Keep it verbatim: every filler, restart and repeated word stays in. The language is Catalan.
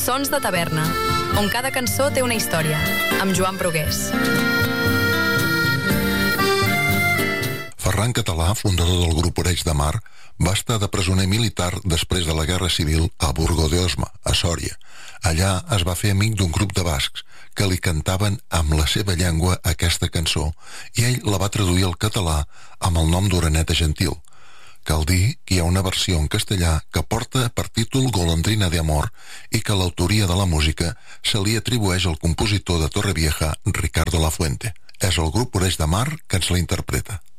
Sons de taverna, on cada cançó té una història, amb Joan Brugués. Ferran Català, fundador del grup Oreig de Mar, va estar de presoner militar després de la Guerra Civil a Burgo de Osma, a Sòria. Allà es va fer amic d'un grup de bascs que li cantaven amb la seva llengua aquesta cançó i ell la va traduir al català amb el nom d'Oreneta Gentil. Cal dir que hi ha una versió en castellà que porta per títol Golondrina de Amor i que l'autoria de la música se li atribueix al compositor de Torrevieja, Ricardo Lafuente. És el grup Oreig de Mar que ens la interpreta.